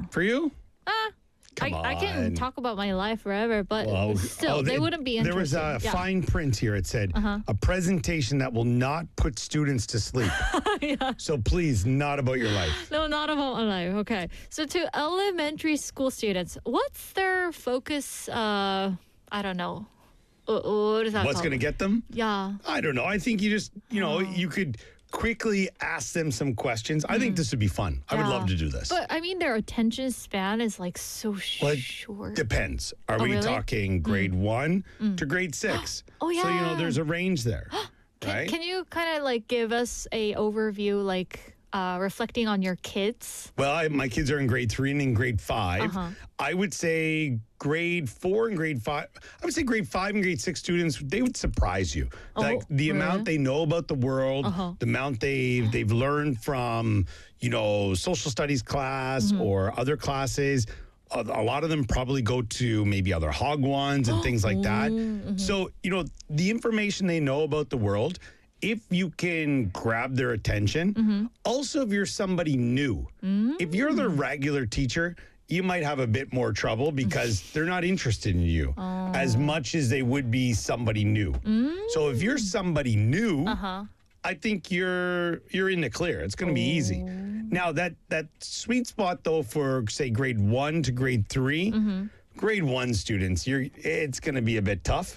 For you? I can talk about my life forever, but still, they wouldn't be There interested. was a fine print here. It said, a presentation that will not put students to sleep. So please, not about your life. No, not about my life. Okay. So to elementary school students, what's their focus? I don't know. What is that What's going to get them? Yeah. I don't know. I think you just, you could quickly ask them some questions. I think this would be fun. I would love to do this. But I mean, their attention span is like so short. Depends. Are we really? talking grade 1 to grade 6? Oh, yeah. So, there's a range there. Right? Can you kind of like give us a overview, like reflecting on your kids? Well, my kids are in grade 3 and in grade 5. I would say grade 4 and grade 5. I would say grade 5 and grade 6 students, they would surprise you. Like the amount they know about the world, the amount they've learned from, social studies class or other classes. A lot of them probably go to maybe other hog ones and things like that. So, the information they know about the world, if you can grab their attention, also if you're somebody new, if you're the regular teacher, you might have a bit more trouble because they're not interested in you as much as they would be somebody new. So if you're somebody new, I think you're in the clear. It's going to be easy. Now, that sweet spot, though, for, say, grade 1 to grade 3, grade 1 students, it's going to be a bit tough.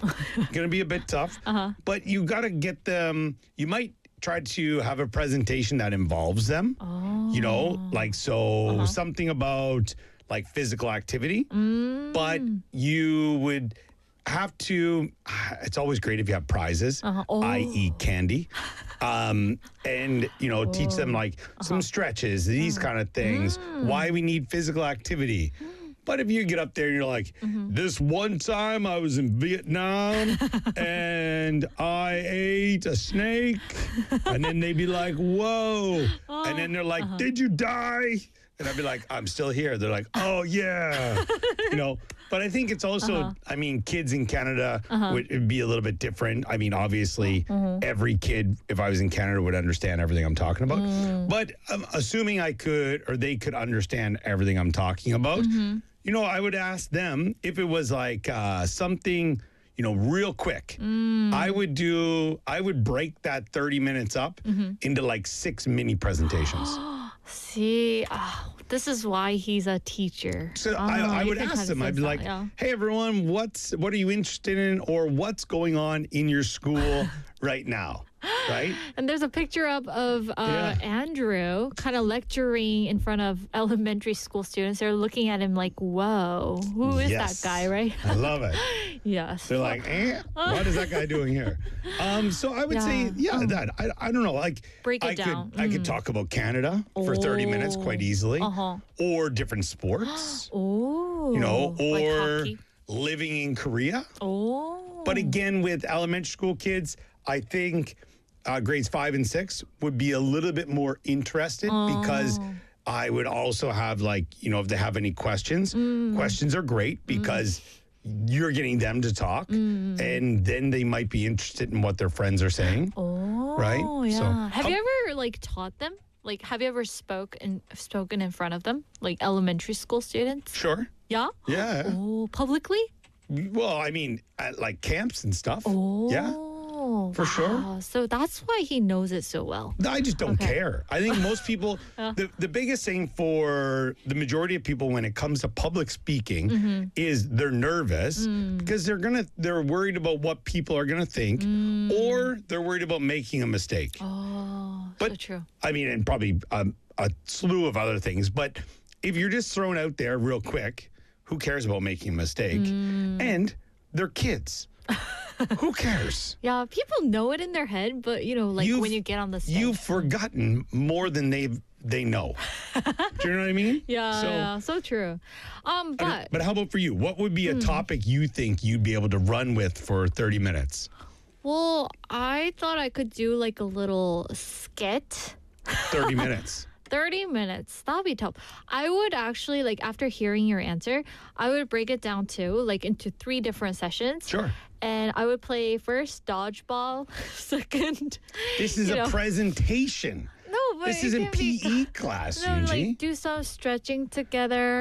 But you got to get them. You might try to have a presentation that involves them. Something about like physical activity. But you would have to. It's always great if you have prizes, i.e., candy. And teach them like some stretches, these kind of things, why we need physical activity. But if you get up there and you're like, this one time I was in Vietnam and I ate a snake, and then they'd be like, whoa. And then they're like, did you die? And I'd be like, I'm still here. They're like, oh, yeah. But I think it's also, kids in Canada would be a little bit different. I mean, obviously, every kid, if I was in Canada, would understand everything I'm talking about. But assuming they could understand everything I'm talking about, I would ask them if it was like something, real quick. I would break that 30 minutes up into like 6 mini presentations. See, this is why he's a teacher. So I would ask them. I'd be like, hey, everyone, what are you interested in, or what's going on in your school right now? Right? And there's a picture up of Andrew kind of lecturing in front of elementary school students. They're looking at him like, whoa, who is that guy, right? I love it. Yes. They're like, what is that guy doing here? So I would say, that. I don't know. Like, break it down. I could talk about Canada for 30 minutes quite easily, or different sports, or like living in Korea. But again, with elementary school kids, I think grades 5 and 6 would be a little bit more interested because I would also have if they have any questions, questions are great because you're getting them to talk and then they might be interested in what their friends are saying. Right? Yeah. So, have you ever taught them? Like, have you ever spoken in front of them? Like elementary school students? Sure. Yeah? Yeah. Oh, publicly? Well, I mean, at like camps and stuff. Yeah. For sure. So that's why he knows it so well. I just don't care. I think most people, the biggest thing for the majority of people when it comes to public speaking is they're nervous because they're worried about what people are going to think or they're worried about making a mistake. But, so true. I mean, and probably a slew of other things. But if you're just thrown out there real quick, who cares about making a mistake? And they're kids. Who cares? Yeah, people know it in their head, but when you get on the stage. You've forgotten more than they know. Do you know what I mean? Yeah, so true. But how about for you? What would be a topic you think you'd be able to run with for 30 minutes? Well, I thought I could do like a little skit. 30 minutes. 30 minutes. That'll be tough. I would actually, after hearing your answer, I would break it down into 3 different sessions. Sure. And I would play first dodgeball, second. This is a presentation. No, but this isn't PE class, No, Eugene. do some stretching together.